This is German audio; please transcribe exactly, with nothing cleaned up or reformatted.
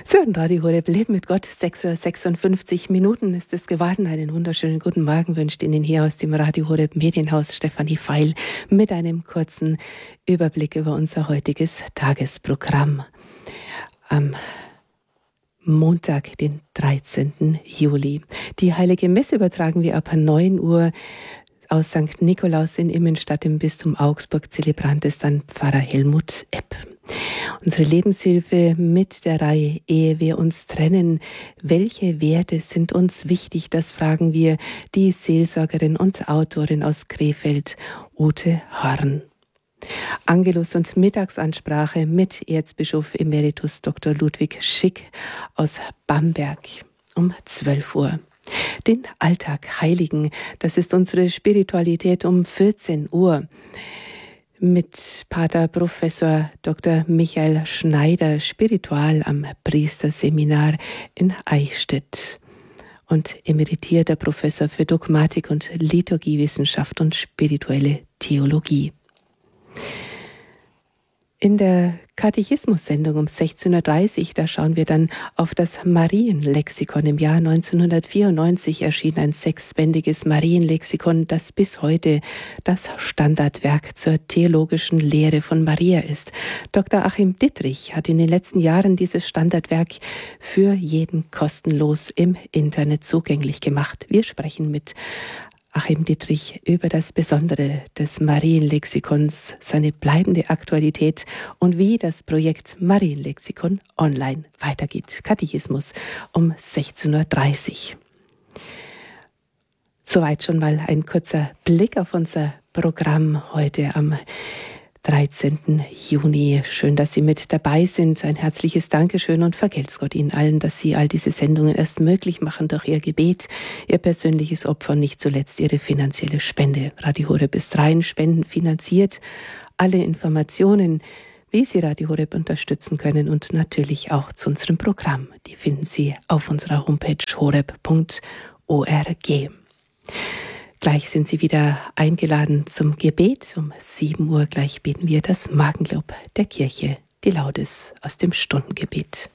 So, ein Radio Horeb Leben mit Gott, sechs Uhr sechsundfünfzig Minuten ist es geworden. Einen wunderschönen guten Morgen wünscht Ihnen hier aus dem Radio Horeb Medienhaus Stefanie Feil mit einem kurzen Überblick über unser heutiges Tagesprogramm. Am Montag, den dreizehnten Juli. Die Heilige Messe übertragen wir ab neun Uhr aus Sankt Nikolaus in Immenstadt im Bistum Augsburg. Zelebrant ist dann Pfarrer Helmut Epp. Unsere Lebenshilfe mit der Reihe Ehe wir uns trennen. Welche Werte sind uns wichtig? Das fragen wir die Seelsorgerin und Autorin aus Krefeld, Ute Horn. Angelus und Mittagsansprache mit Erzbischof Emeritus Doktor Ludwig Schick aus Bamberg um zwölf Uhr. Den Alltag heiligen, das ist unsere Spiritualität um vierzehn Uhr. Mit Pater Professor Doktor Michael Schneider, Spiritual am Priesterseminar in Eichstätt und emeritierter Professor für Dogmatik und Liturgiewissenschaft und spirituelle Theologie. In der Katechismus-Sendung um sechzehn Uhr dreißig, da schauen wir dann auf das Marienlexikon. Im Jahr neunzehnhundertvierundneunzig erschien ein sechsbändiges Marienlexikon, das bis heute das Standardwerk zur theologischen Lehre von Maria ist. Doktor Achim Dittrich hat in den letzten Jahren dieses Standardwerk für jeden kostenlos im Internet zugänglich gemacht. Wir sprechen mit Achim Dittrich über das Besondere des Marienlexikons, seine bleibende Aktualität und wie das Projekt Marienlexikon online weitergeht. Katechismus um sechzehn Uhr dreißig. Soweit schon mal ein kurzer Blick auf unser Programm heute am dreizehnten Juni. Schön, dass Sie mit dabei sind. Ein herzliches Dankeschön und vergelt's Gott Ihnen allen, dass Sie all diese Sendungen erst möglich machen durch Ihr Gebet, Ihr persönliches Opfer und nicht zuletzt Ihre finanzielle Spende. Radio Horeb ist rein spendenfinanziert. Alle Informationen, wie Sie Radio Horeb unterstützen können und natürlich auch zu unserem Programm, die finden Sie auf unserer Homepage horeb punkt org. Gleich sind Sie wieder eingeladen zum Gebet. Um sieben Uhr gleich beten wir das Morgenlob der Kirche, die Laudes aus dem Stundengebet.